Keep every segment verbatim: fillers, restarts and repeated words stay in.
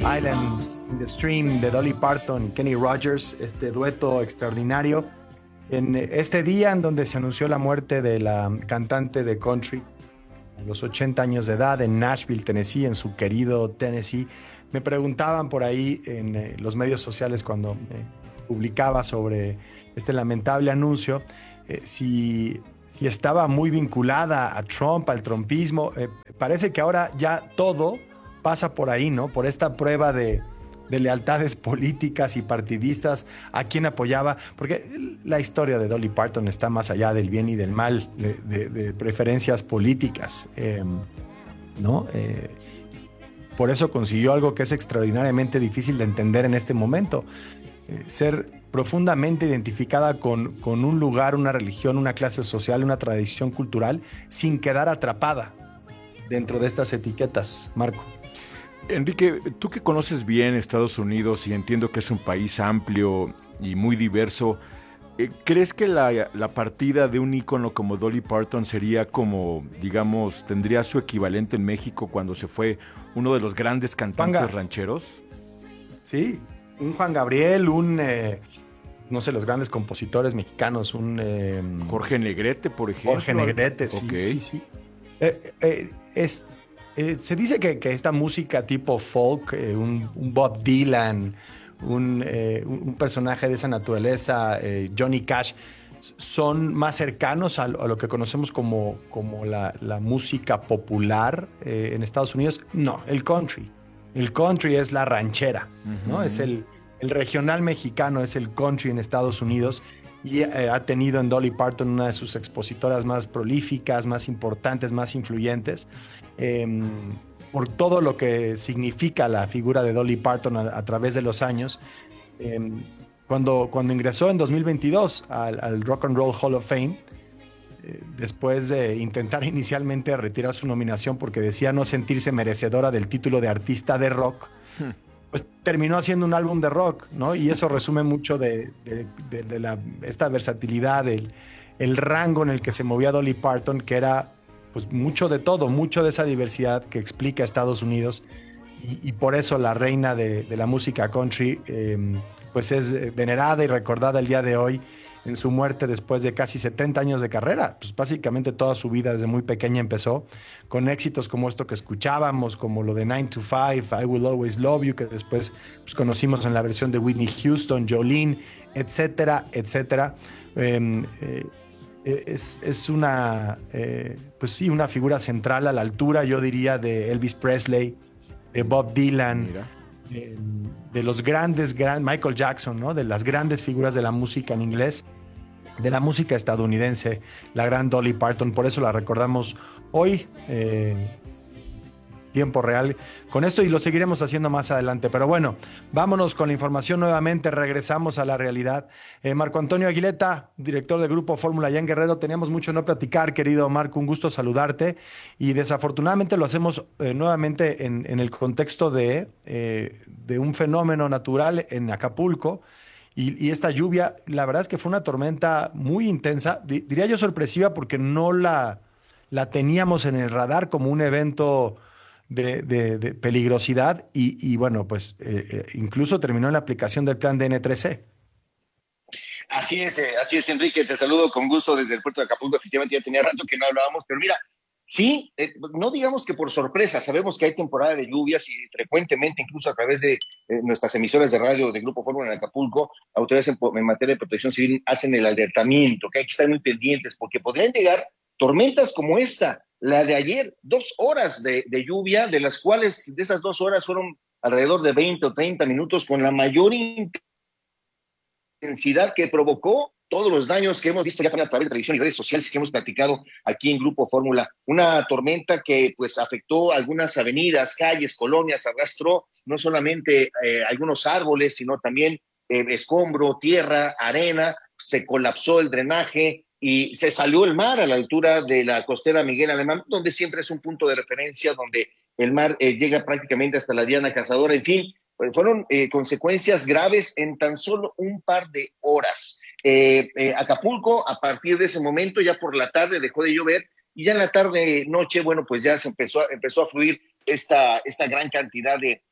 Islands in the Stream de Dolly Parton y Kenny Rogers, este dueto extraordinario. En este día en donde se anunció la muerte de la cantante de country a los ochenta años de edad en Nashville, Tennessee, en su querido Tennessee, me preguntaban por ahí en eh, los medios sociales cuando eh, publicaba sobre este lamentable anuncio eh, si, si estaba muy vinculada a Trump, al trumpismo. Eh, parece que ahora ya todo pasa por ahí, ¿no? Por esta prueba de, de lealtades políticas y partidistas, a quién apoyaba, porque la historia de Dolly Parton está más allá del bien y del mal, de, de, de preferencias políticas, eh, ¿no? Eh, por eso consiguió algo que es extraordinariamente difícil de entender en este momento, eh, ser profundamente identificada con, con un lugar, una religión, una clase social, una tradición cultural, sin quedar atrapada dentro de estas etiquetas, Marco. Enrique, tú que conoces bien Estados Unidos y entiendo que es un país amplio y muy diverso, ¿crees que la, la partida de un ícono como Dolly Parton sería como, digamos, tendría su equivalente en México cuando se fue uno de los grandes cantantes Juanga. rancheros? Sí, un Juan Gabriel, un, eh, no sé, los grandes compositores mexicanos, un... Eh, Jorge Negrete, por ejemplo. Jorge Negrete, sí, okay. sí, sí. Eh, eh, es... Eh, se dice que, que esta música tipo folk, eh, un, un Bob Dylan, un, eh, un personaje de esa naturaleza, eh, Johnny Cash, son más cercanos a lo, a lo que conocemos como, como la, la música popular eh, en Estados Unidos. No, el country. El country es la ranchera, uh-huh. ¿no? Es el, el regional mexicano, es el country en Estados Unidos. Y eh, ha tenido en Dolly Parton una de sus expositoras más prolíficas, más importantes, más influyentes, eh, por todo lo que significa la figura de Dolly Parton a, a través de los años. Eh, cuando, cuando ingresó en dos mil veintidós al, al Rock and Roll Hall of Fame, eh, después de intentar inicialmente retirar su nominación porque decía no sentirse merecedora del título de artista de rock, hmm. pues terminó haciendo un álbum de rock, ¿no? Y eso resume mucho de, de, de, de la, esta versatilidad, el, el rango en el que se movía Dolly Parton, que era pues mucho de todo, mucho de esa diversidad que explica Estados Unidos, y, y por eso la reina de, de la música country eh, pues es venerada y recordada el día de hoy en su muerte después de casi setenta años de carrera. Pues básicamente toda su vida desde muy pequeña empezó con éxitos como esto que escuchábamos, como lo de nine to five, I Will Always Love You, que después pues, conocimos en la versión de Whitney Houston, Jolene, etcétera, etcétera. Eh, eh, es, es una, eh, pues sí, una figura central a la altura, yo diría, de Elvis Presley, de Bob Dylan, eh, de los grandes, gran, Michael Jackson, ¿no? De las grandes figuras de la música en inglés, de la música estadounidense, la gran Dolly Parton. Por eso la recordamos hoy, eh, tiempo real, con esto, y lo seguiremos haciendo más adelante. Pero bueno, vámonos con la información nuevamente, regresamos a la realidad. Eh, Marco Antonio Aguileta, director del Grupo Fórmula ya en Guerrero, teníamos mucho no platicar, querido Marco, un gusto saludarte, y desafortunadamente lo hacemos eh, nuevamente en, en el contexto de, eh, de un fenómeno natural en Acapulco, y, y esta lluvia, la verdad es que fue una tormenta muy intensa, di, diría yo sorpresiva, porque no la, la teníamos en el radar como un evento De, de, de peligrosidad, y, y bueno, pues eh, eh, incluso terminó en la aplicación del plan D N tres C. Así es, eh, así es, Enrique, te saludo con gusto desde el puerto de Acapulco. Efectivamente ya tenía rato que no hablábamos, pero mira, sí, eh, no digamos que por sorpresa, sabemos que hay temporada de lluvias y frecuentemente, incluso a través de eh, nuestras emisoras de radio del Grupo Fórmula en Acapulco, autoridades en, en materia de protección civil hacen el alertamiento, que hay que estar muy pendientes porque podrían llegar tormentas como esta, la de ayer, dos horas de, de lluvia, de las cuales de esas dos horas fueron alrededor de veinte o treinta minutos con la mayor intensidad, que provocó todos los daños que hemos visto ya a través de televisión y redes sociales que hemos platicado aquí en Grupo Fórmula. Una tormenta que pues afectó algunas avenidas, calles, colonias, arrastró no solamente eh, algunos árboles, sino también eh, escombro, tierra, arena, se colapsó el drenaje y se salió el mar a la altura de la costera Miguel Alemán, donde siempre es un punto de referencia, donde el mar eh, llega prácticamente hasta la Diana Cazadora. En fin, pues fueron eh, consecuencias graves en tan solo un par de horas. Eh, eh, Acapulco, a partir de ese momento, ya por la tarde dejó de llover, y ya en la tarde, noche, bueno, pues ya se empezó, empezó a fluir esta, esta gran cantidad de,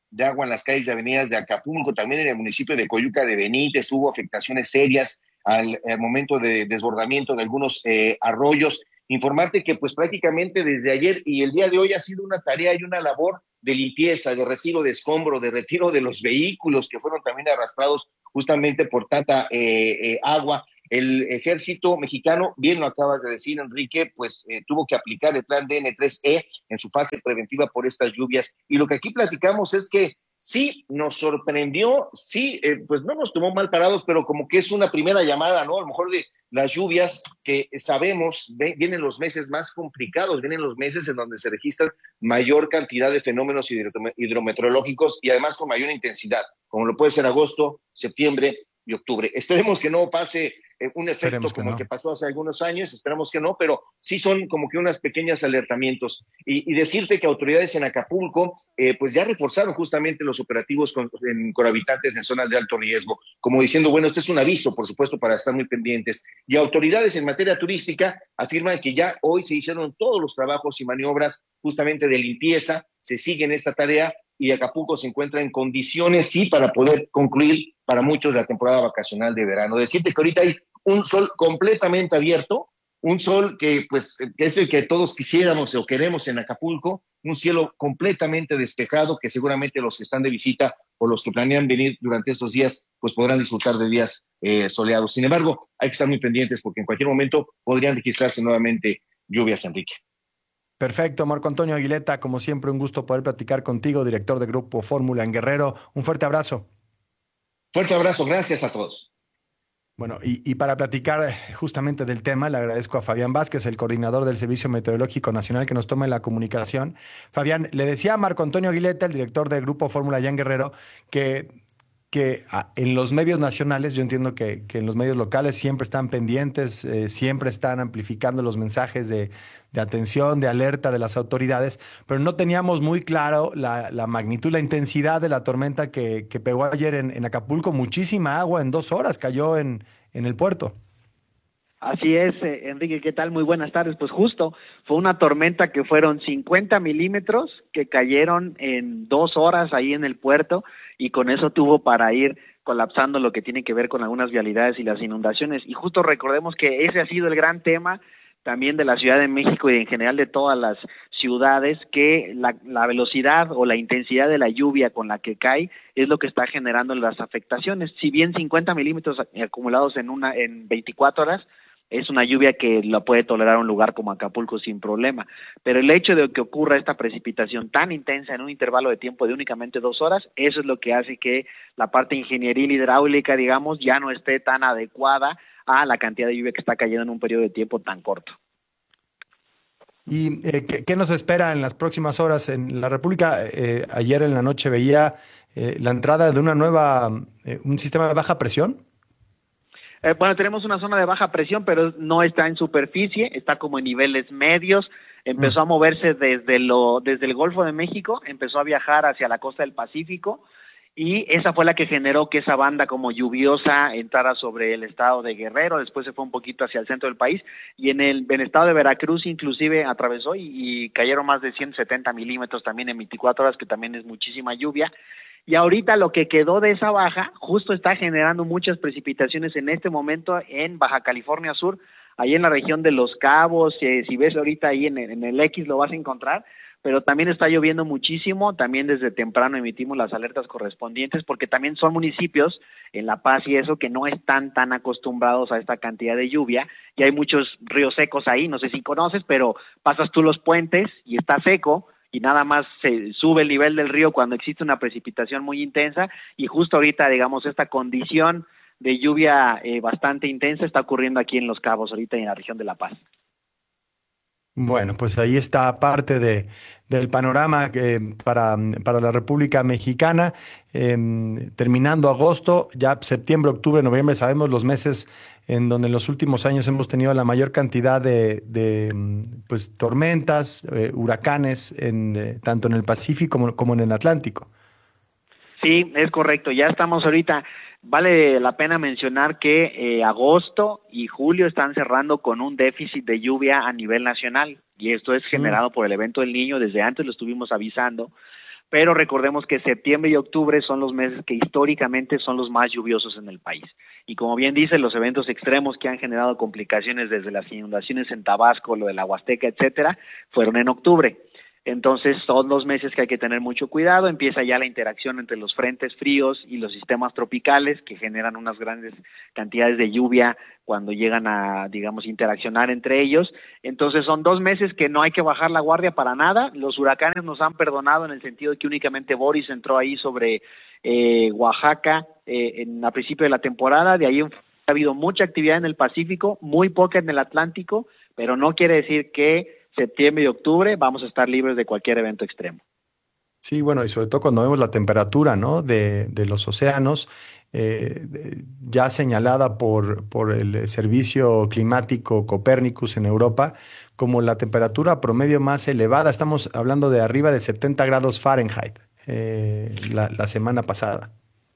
de agua en las calles y avenidas de Acapulco, también en el municipio de Coyuca de Benítez hubo afectaciones serias al, al momento de desbordamiento de algunos eh, arroyos. Informarte que pues prácticamente desde ayer y el día de hoy ha sido una tarea y una labor de limpieza, de retiro de escombro, de retiro de los vehículos que fueron también arrastrados justamente por tanta eh, eh, agua. El ejército mexicano, bien lo acabas de decir, Enrique, pues eh, tuvo que aplicar el plan D N tres E en su fase preventiva por estas lluvias. Y lo que aquí platicamos es que sí nos sorprendió, sí, eh, pues no nos tomó mal parados, pero como que es una primera llamada, ¿no? A lo mejor de las lluvias que sabemos, de, vienen los meses más complicados, vienen los meses en donde se registran mayor cantidad de fenómenos hidrometeorológicos y además con mayor intensidad, como lo puede ser agosto, septiembre y octubre. Esperemos que no pase eh, un efecto Esperemos como que no. el que pasó hace algunos años, esperamos que no, pero sí son como que unas pequeñas alertamientos. Y, y decirte que autoridades en Acapulco eh, pues ya reforzaron justamente los operativos con, en, con habitantes en zonas de alto riesgo, como diciendo, bueno, este es un aviso, por supuesto, para estar muy pendientes. Y autoridades en materia turística afirman que ya hoy se hicieron todos los trabajos y maniobras justamente de limpieza, se sigue en esta tarea y Acapulco se encuentra en condiciones, sí, para poder concluir para muchos la temporada vacacional de verano. Decirte que ahorita hay un sol completamente abierto, un sol que pues es el que todos quisiéramos o queremos en Acapulco, un cielo completamente despejado que seguramente los que están de visita o los que planean venir durante estos días pues podrán disfrutar de días eh, soleados. Sin embargo, hay que estar muy pendientes porque en cualquier momento podrían registrarse nuevamente lluvias, Enrique. Perfecto, Marco Antonio Aguileta, como siempre, un gusto poder platicar contigo, director de Grupo Fórmula en Guerrero. Un fuerte abrazo. Fuerte abrazo, gracias a todos. Bueno, y, y para platicar justamente del tema, le agradezco a Fabián Vázquez, el coordinador del Servicio Meteorológico Nacional, que nos tome la comunicación. Fabián, le decía a Marco Antonio Aguileta, el director de Grupo Fórmula allá en Guerrero, que que ah, en los medios nacionales, yo entiendo que, que en los medios locales siempre están pendientes, eh, siempre están amplificando los mensajes de, de atención, de alerta de las autoridades, pero no teníamos muy claro la, la magnitud, la intensidad de la tormenta que, que pegó ayer en, en Acapulco. Muchísima agua en dos horas cayó en, en el puerto. Así es, eh, Enrique, ¿qué tal? Muy buenas tardes. Pues justo, fue una tormenta que fueron cincuenta milímetros que cayeron en dos horas ahí en el puerto y con eso tuvo para ir colapsando lo que tiene que ver con algunas vialidades y las inundaciones. Y justo recordemos que ese ha sido el gran tema también de la Ciudad de México y en general de todas las ciudades, que la, la velocidad o la intensidad de la lluvia con la que cae es lo que está generando las afectaciones. Si bien cincuenta milímetros acumulados en una en veinticuatro horas, es una lluvia que la puede tolerar un lugar como Acapulco sin problema, pero el hecho de que ocurra esta precipitación tan intensa en un intervalo de tiempo de únicamente dos horas, eso es lo que hace que la parte ingenieril hidráulica, digamos, ya no esté tan adecuada a la cantidad de lluvia que está cayendo en un periodo de tiempo tan corto. ¿Y eh, ¿qué, qué nos espera en las próximas horas? En la República, eh, ayer en la noche veía eh, la entrada de una nueva, eh, un sistema de baja presión. Eh, bueno, tenemos una zona de baja presión, pero no está en superficie, está como en niveles medios. Empezó mm. a moverse desde lo desde el Golfo de México, empezó a viajar hacia la costa del Pacífico y esa fue la que generó que esa banda como lluviosa entrara sobre el estado de Guerrero, después se fue un poquito hacia el centro del país y en el, en el estado de Veracruz inclusive atravesó y, y cayeron más de ciento setenta milímetros también en veinticuatro horas, que también es muchísima lluvia. Y ahorita lo que quedó de esa baja justo está generando muchas precipitaciones en este momento en Baja California Sur, ahí en la región de Los Cabos, eh, si ves ahorita ahí en, en el X lo vas a encontrar, pero también está lloviendo muchísimo, también desde temprano emitimos las alertas correspondientes porque también son municipios en La Paz y eso que no están tan acostumbrados a esta cantidad de lluvia y hay muchos ríos secos ahí, no sé si conoces, pero pasas tú los puentes y está seco, y nada más se sube el nivel del río cuando existe una precipitación muy intensa y justo ahorita, digamos, esta condición de lluvia eh, bastante intensa está ocurriendo aquí en Los Cabos, ahorita en la región de La Paz. Bueno, pues ahí está parte de, del panorama eh, para, para la República Mexicana. Eh, terminando agosto, ya septiembre, octubre, noviembre, sabemos los meses en donde en los últimos años hemos tenido la mayor cantidad de, de pues, tormentas, eh, huracanes, en, eh, tanto en el Pacífico como, como en el Atlántico. Sí, es correcto. Ya estamos ahorita. Vale la pena mencionar que eh, agosto y julio están cerrando con un déficit de lluvia a nivel nacional y esto es generado mm. por el evento del Niño. Desde antes lo estuvimos avisando, pero recordemos que septiembre y octubre son los meses que históricamente son los más lluviosos en el país. Y como bien dice, los eventos extremos que han generado complicaciones desde las inundaciones en Tabasco, lo de la Huasteca, etcétera, fueron en octubre. Entonces son los meses que hay que tener mucho cuidado, empieza ya la interacción entre los frentes fríos y los sistemas tropicales que generan unas grandes cantidades de lluvia cuando llegan a, digamos, interaccionar entre ellos. Entonces son dos meses que no hay que bajar la guardia para nada. Los huracanes nos han perdonado en el sentido de que únicamente Boris entró ahí sobre eh, Oaxaca eh, en, a principio de la temporada, de ahí ha habido mucha actividad en el Pacífico, muy poca en el Atlántico, pero no quiere decir que septiembre y octubre vamos a estar libres de cualquier evento extremo. Sí, bueno, y sobre todo cuando vemos la temperatura, ¿no? de, de los océanos, eh, ya señalada por, por el Servicio Climático Copernicus en Europa, como la temperatura promedio más elevada. Estamos hablando de arriba de setenta grados Fahrenheit eh, la, la semana pasada.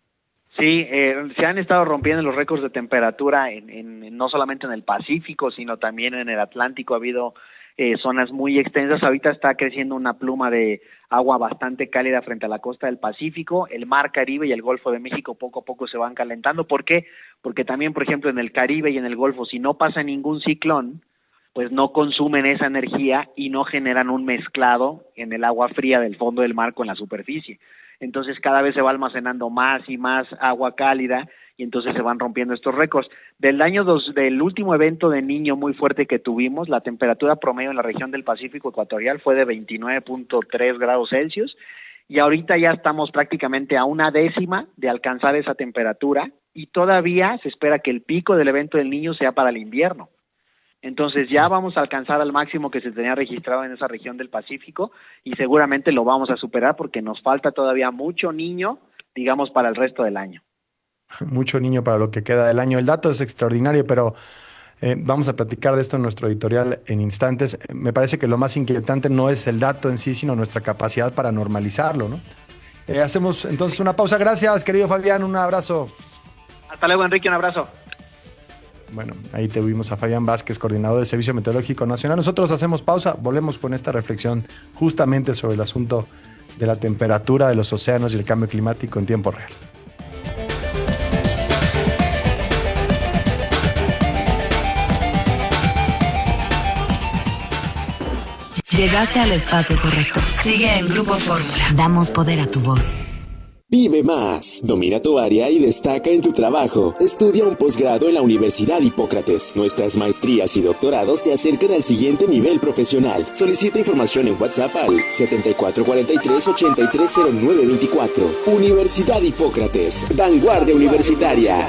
Sí, eh, se han estado rompiendo los récords de temperatura en, en, no solamente en el Pacífico, sino también en el Atlántico. Ha habido Eh, zonas muy extensas. Ahorita está creciendo una pluma de agua bastante cálida frente a la costa del Pacífico. El Mar Caribe y el Golfo de México poco a poco se van calentando. ¿Por qué? Porque también, por ejemplo, en el Caribe y en el Golfo, si no pasa ningún ciclón, pues no consumen esa energía y no generan un mezclado en el agua fría del fondo del mar con la superficie. Entonces cada vez se va almacenando más y más agua cálida y entonces se van rompiendo estos récords. Del año dos, del último evento de Niño muy fuerte que tuvimos, la temperatura promedio en la región del Pacífico ecuatorial fue de veintinueve punto tres grados Celsius y ahorita ya estamos prácticamente a una décima de alcanzar esa temperatura y todavía se espera que el pico del evento del Niño sea para el invierno. Entonces ya vamos a alcanzar al máximo que se tenía registrado en esa región del Pacífico y seguramente lo vamos a superar porque nos falta todavía mucho Niño, digamos, para el resto del año. Mucho Niño para lo que queda del año. El dato es extraordinario, pero eh, vamos a platicar de esto en nuestro editorial en instantes. Me parece que lo más inquietante no es el dato en sí, sino nuestra capacidad para normalizarlo, ¿no? Eh, hacemos entonces una pausa. Gracias, querido Fabián, un abrazo. Hasta luego, Enrique, un abrazo. Bueno, ahí tuvimos a Fabián Vázquez, coordinador del Servicio Meteorológico Nacional. Nosotros hacemos pausa, volvemos con esta reflexión justamente sobre el asunto de la temperatura de los océanos y el cambio climático en tiempo real. Llegaste al espacio correcto. Sigue en Grupo Fórmula. Damos poder a tu voz. Vive más, domina tu área y destaca en tu trabajo. Estudia un posgrado en la Universidad Hipócrates. Nuestras maestrías y doctorados te acercan al siguiente nivel profesional. Solicita información en WhatsApp al setenta y cuatro cuarenta y tres ochenta y tres cero nueve veinticuatro. Universidad Hipócrates, vanguardia universitaria.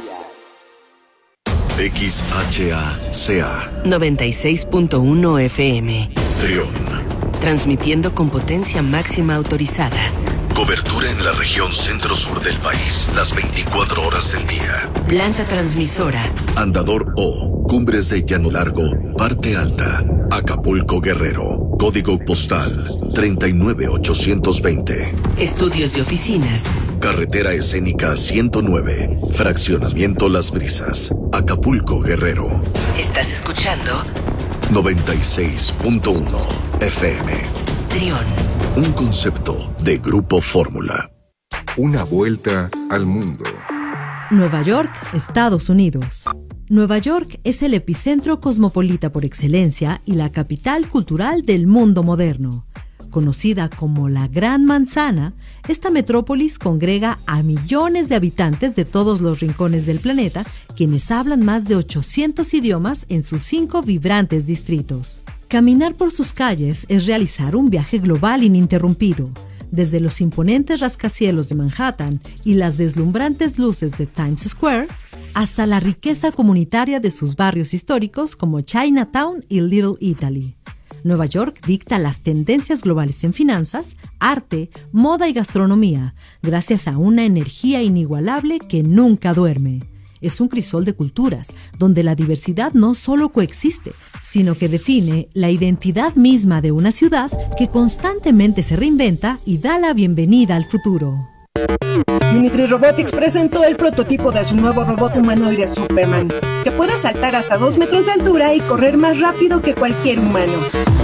X H A C A noventa y seis punto uno F M. Trión. Transmitiendo con potencia máxima autorizada. Cobertura en la región centro-sur del país, las veinticuatro horas del día. Planta transmisora. Andador O, Cumbres de Llano Largo, Parte Alta, Acapulco Guerrero. Código postal treinta y nueve ochocientos veinte. Estudios y oficinas. Carretera Escénica ciento nueve, Fraccionamiento Las Brisas, Acapulco Guerrero. ¿Estás escuchando? noventa y seis punto uno F M. Trión. Un concepto de Grupo Fórmula. Una vuelta al mundo. Nueva York, Estados Unidos. Nueva York es el epicentro cosmopolita por excelencia y la capital cultural del mundo moderno. Conocida como la Gran Manzana, esta metrópolis congrega a millones de habitantes de todos los rincones del planeta, quienes hablan más de ochocientos idiomas en sus cinco vibrantes distritos. Caminar por sus calles es realizar un viaje global ininterrumpido, desde los imponentes rascacielos de Manhattan y las deslumbrantes luces de Times Square, hasta la riqueza comunitaria de sus barrios históricos como Chinatown y Little Italy. Nueva York dicta las tendencias globales en finanzas, arte, moda y gastronomía, gracias a una energía inigualable que nunca duerme. Es un crisol de culturas, donde la diversidad no solo coexiste, sino que define la identidad misma de una ciudad que constantemente se reinventa y da la bienvenida al futuro. Unitree Robotics presentó el prototipo de su nuevo robot humanoide Superman, que puede saltar hasta dos metros de altura y correr más rápido que cualquier humano. Y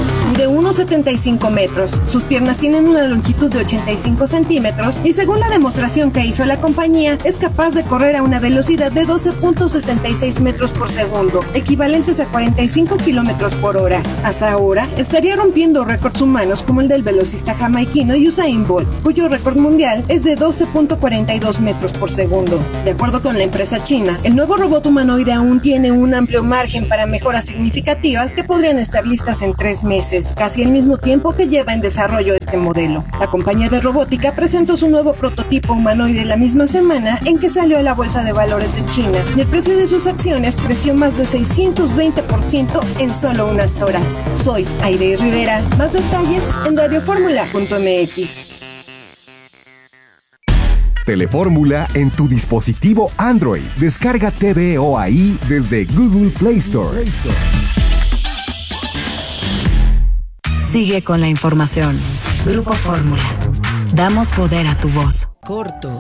mide uno coma setenta y cinco metros. Sus piernas tienen una longitud de ochenta y cinco centímetros y según la demostración que hizo la compañía, es capaz de correr a una velocidad de doce punto sesenta y seis metros por segundo, equivalentes a cuarenta y cinco kilómetros por hora. Hasta ahora, estaría rompiendo récords humanos como el del velocista jamaiquino Usain Bolt, cuyo récord mundial es de doce punto cuarenta y dos metros por segundo. De acuerdo con la empresa china, el nuevo robot humanoide aún tiene un amplio margen para mejoras significativas que podrían estar listas en tres meses, casi el mismo tiempo que lleva en desarrollo este modelo. La compañía de robótica presentó su nuevo prototipo humanoide la misma semana en que salió a la bolsa de valores de China y el precio de sus acciones creció más de seiscientos veinte por ciento en solo unas horas. Soy Aide Rivera. Más detalles en radioformula punto m x. Telefórmula en tu dispositivo Android. Descarga T V O A I desde Google Play Store. Sigue con la información. Grupo Fórmula. Damos poder a tu voz. Corto.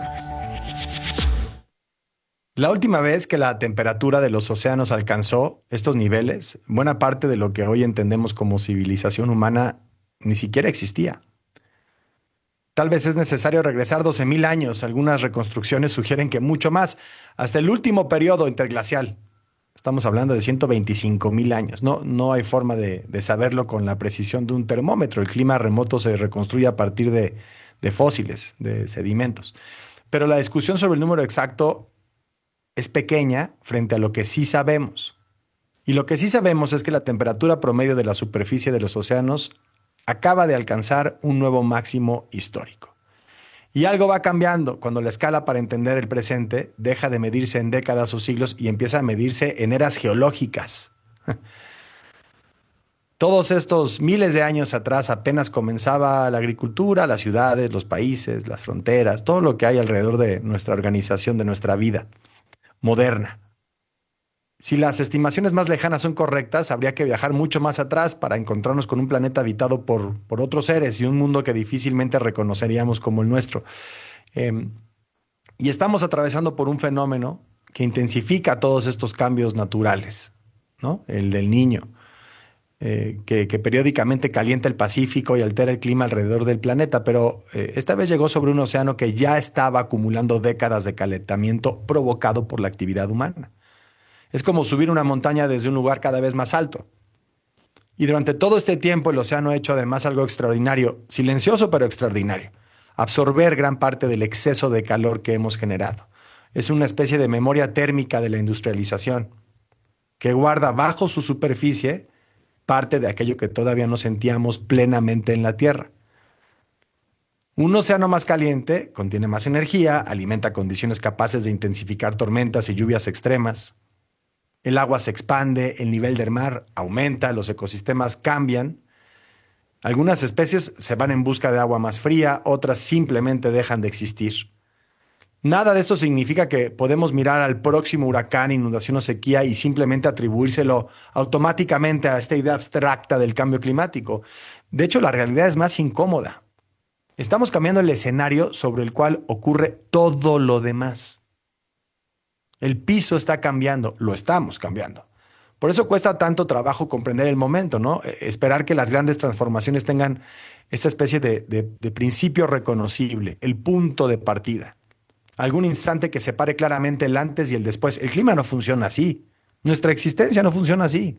La última vez que la temperatura de los océanos alcanzó estos niveles, buena parte de lo que hoy entendemos como civilización humana ni siquiera existía. Tal vez es necesario regresar doce mil años. Algunas reconstrucciones sugieren que mucho más, hasta el último periodo interglacial. Estamos hablando de ciento veinticinco mil años. No, no hay forma de, de saberlo con la precisión de un termómetro. El clima remoto se reconstruye a partir de, de fósiles, de sedimentos. Pero la discusión sobre el número exacto es pequeña frente a lo que sí sabemos. Y lo que sí sabemos es que la temperatura promedio de la superficie de los océanos acaba de alcanzar un nuevo máximo histórico. Y algo va cambiando cuando la escala para entender el presente deja de medirse en décadas o siglos y empieza a medirse en eras geológicas. Todos estos miles de años atrás apenas comenzaba la agricultura, las ciudades, los países, las fronteras, todo lo que hay alrededor de nuestra organización, de nuestra vida moderna. Si las estimaciones más lejanas son correctas, habría que viajar mucho más atrás para encontrarnos con un planeta habitado por, por otros seres y un mundo que difícilmente reconoceríamos como el nuestro. Eh, y estamos atravesando por un fenómeno que intensifica todos estos cambios naturales, ¿no? El del Niño, eh, que, que periódicamente calienta el Pacífico y altera el clima alrededor del planeta, pero eh, esta vez llegó sobre un océano que ya estaba acumulando décadas de calentamiento provocado por la actividad humana. Es como subir una montaña desde un lugar cada vez más alto. Y durante todo este tiempo el océano ha hecho además algo extraordinario, silencioso pero extraordinario: absorber gran parte del exceso de calor que hemos generado. Es una especie de memoria térmica de la industrialización, que guarda bajo su superficie parte de aquello que todavía no sentíamos plenamente en la Tierra. Un océano más caliente contiene más energía, alimenta condiciones capaces de intensificar tormentas y lluvias extremas. El agua se expande, el nivel del mar aumenta, los ecosistemas cambian. Algunas especies se van en busca de agua más fría, otras simplemente dejan de existir. Nada de esto significa que podemos mirar al próximo huracán, inundación o sequía y simplemente atribuírselo automáticamente a esta idea abstracta del cambio climático. De hecho, la realidad es más incómoda. Estamos cambiando el escenario sobre el cual ocurre todo lo demás. El piso está cambiando, lo estamos cambiando. Por eso cuesta tanto trabajo comprender el momento, ¿no? Esperar que las grandes transformaciones tengan esta especie de, de, de principio reconocible, el punto de partida. Algún instante que separe claramente el antes y el después. El clima no funciona así. Nuestra existencia no funciona así.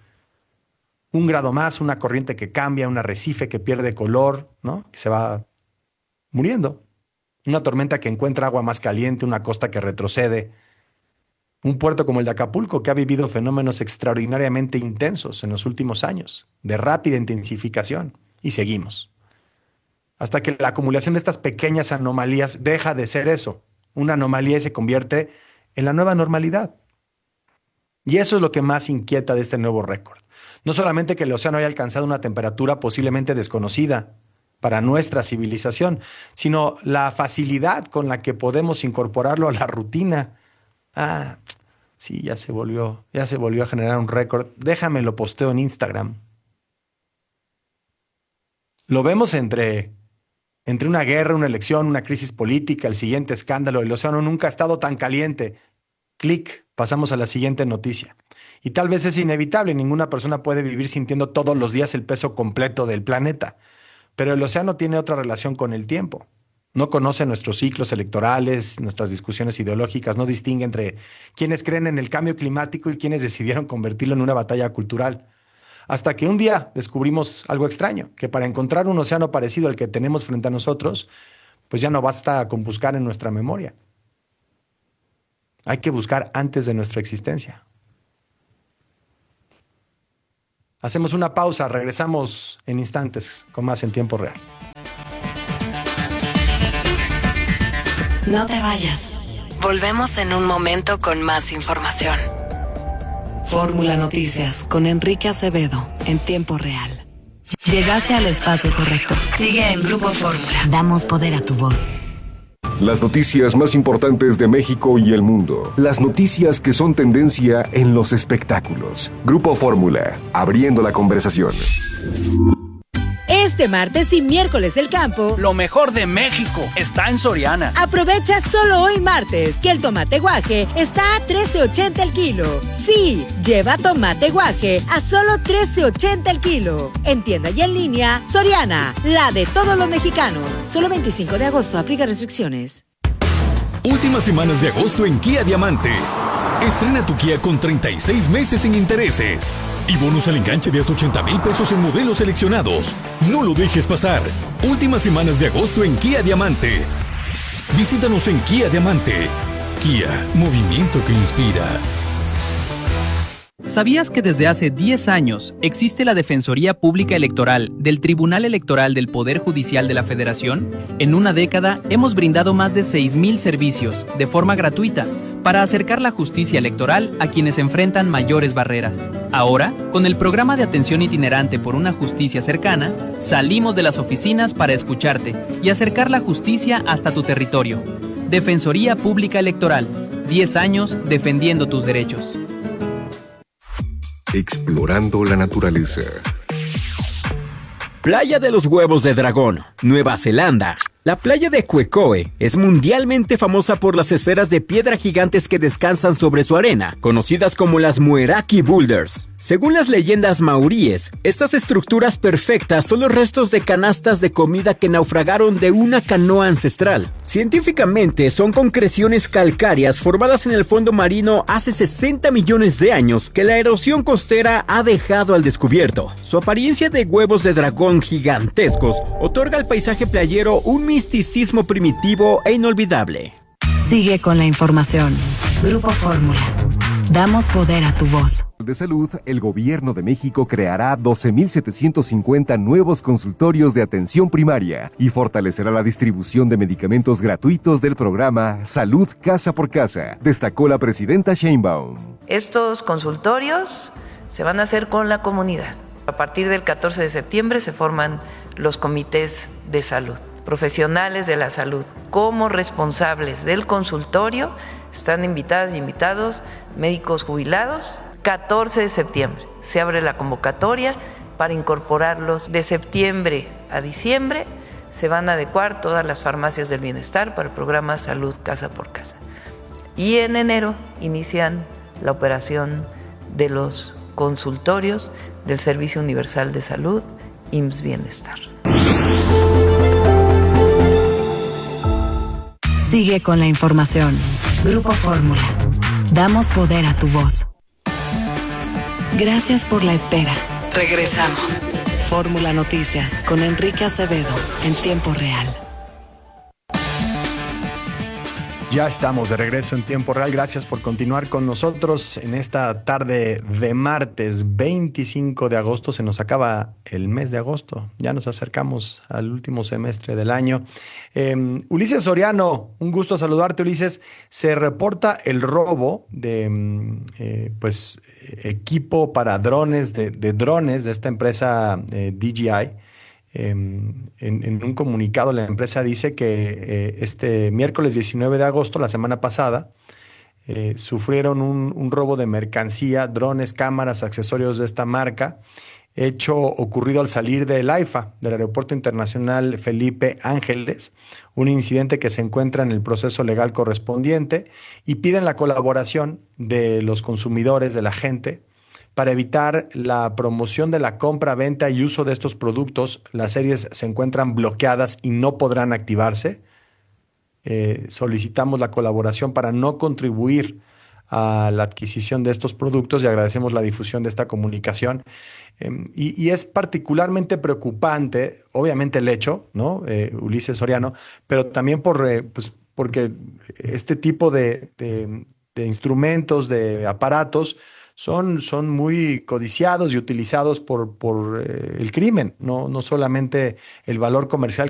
Un grado más, una corriente que cambia, un arrecife que pierde color, ¿no? Que se va muriendo. Una tormenta que encuentra agua más caliente, una costa que retrocede. Un puerto como el de Acapulco, que ha vivido fenómenos extraordinariamente intensos en los últimos años, de rápida intensificación, y seguimos. Hasta que la acumulación de estas pequeñas anomalías deja de ser eso, una anomalía, y se convierte en la nueva normalidad. Y eso es lo que más inquieta de este nuevo récord. No solamente que el océano haya alcanzado una temperatura posiblemente desconocida para nuestra civilización, sino la facilidad con la que podemos incorporarlo a la rutina. Ah, sí, ya se volvió, ya se volvió a generar un récord. Déjame lo posteo en Instagram. Lo vemos entre, entre una guerra, una elección, una crisis política, el siguiente escándalo. El océano nunca ha estado tan caliente. Clic, pasamos a la siguiente noticia. Y tal vez es inevitable, ninguna persona puede vivir sintiendo todos los días el peso completo del planeta. Pero el océano tiene otra relación con el tiempo. No conoce nuestros ciclos electorales, nuestras discusiones ideológicas, no distingue entre quienes creen en el cambio climático y quienes decidieron convertirlo en una batalla cultural. Hasta que un día descubrimos algo extraño, que para encontrar un océano parecido al que tenemos frente a nosotros, pues ya no basta con buscar en nuestra memoria. Hay que buscar antes de nuestra existencia. Hacemos una pausa, regresamos en instantes con más en tiempo real. No te vayas. Volvemos en un momento con más información. Fórmula Noticias con Enrique Acevedo en tiempo real. Llegaste al espacio correcto. Sigue en Grupo Fórmula. Damos poder a tu voz. Las noticias más importantes de México y el mundo. Las noticias que son tendencia en los espectáculos. Grupo Fórmula, abriendo la conversación. Este martes y miércoles del campo, lo mejor de México está en Soriana. Aprovecha solo hoy martes que el tomate guaje está a trece ochenta el kilo. Sí, lleva tomate guaje a solo trece ochenta el kilo. En tienda y en línea, Soriana, la de todos los mexicanos. Solo veinticinco de agosto, aplica restricciones. Últimas semanas de agosto en Kia Diamante. Estrena tu Kia con treinta y seis meses sin intereses y bonos al enganche de hasta ochenta mil pesos en modelos seleccionados. No lo dejes pasar. Últimas semanas de agosto en Kia Diamante. Visítanos en Kia Diamante. Kia, movimiento que inspira. ¿Sabías que desde hace diez años existe la Defensoría Pública Electoral del Tribunal Electoral del Poder Judicial de la Federación? En una década hemos brindado más de seis mil servicios de forma gratuita para acercar la justicia electoral a quienes enfrentan mayores barreras. Ahora, con el programa de atención itinerante por una justicia cercana, salimos de las oficinas para escucharte y acercar la justicia hasta tu territorio. Defensoría Pública Electoral, diez años defendiendo tus derechos. Explorando la naturaleza. Playa de los Huevos de Dragón, Nueva Zelanda. La playa de Quecoe es mundialmente famosa por las esferas de piedra gigantes que descansan sobre su arena, conocidas como las Mueraki Boulders. Según las leyendas maoríes, estas estructuras perfectas son los restos de canastas de comida que naufragaron de una canoa ancestral. Científicamente, son concreciones calcáreas formadas en el fondo marino hace sesenta millones de años que la erosión costera ha dejado al descubierto. Su apariencia de huevos de dragón gigantescos otorga al paisaje playero un misticismo primitivo e inolvidable. Sigue con la información. Grupo Fórmula. Damos poder a tu voz. De salud, el Gobierno de México creará doce mil setecientos cincuenta nuevos consultorios de atención primaria y fortalecerá la distribución de medicamentos gratuitos del programa Salud Casa por Casa, destacó la presidenta Sheinbaum. Estos consultorios se van a hacer con la comunidad. A partir del catorce de septiembre se forman los comités de salud. Profesionales de la salud como responsables del consultorio están invitadas y invitados médicos jubilados. catorce de septiembre se abre la convocatoria para incorporarlos. De septiembre a diciembre se van a adecuar todas las farmacias del bienestar para el programa Salud Casa por Casa. Y en enero inician la operación de los consultorios del Servicio Universal de Salud, I M S S Bienestar. Sigue con la información. Grupo Fórmula. Damos poder a tu voz. Gracias por la espera. Regresamos. Fórmula Noticias con Enrique Acevedo en tiempo real. Ya estamos de regreso en tiempo real. Gracias por continuar con nosotros en esta tarde de martes veinticinco de agosto. Se nos acaba el mes de agosto. Ya nos acercamos al último semestre del año. Eh, Ulises Soriano, un gusto saludarte, Ulises. Se reporta el robo de eh, pues equipo para drones, de, de drones de esta empresa eh, D J I. Eh, en, en un comunicado la empresa dice que eh, este miércoles diecinueve de agosto, la semana pasada, eh, sufrieron un, un robo de mercancía, drones, cámaras, accesorios de esta marca, hecho ocurrido al salir del AIFA, del Aeropuerto Internacional Felipe Ángeles, un incidente que se encuentra en el proceso legal correspondiente y piden la colaboración de los consumidores, de la gente, Para evitar la promoción de la compra, venta y uso de estos productos, las series se encuentran bloqueadas y no podrán activarse. Eh, solicitamos la colaboración para no contribuir a la adquisición de estos productos y agradecemos la difusión de esta comunicación. Eh, y, y es particularmente preocupante, obviamente, el hecho, ¿no? Eh, Ulises Soriano, pero también por, eh, pues, porque este tipo de, de, de instrumentos, de aparatos, Son, son muy codiciados y utilizados por, por eh, el crimen, no, no solamente el valor comercial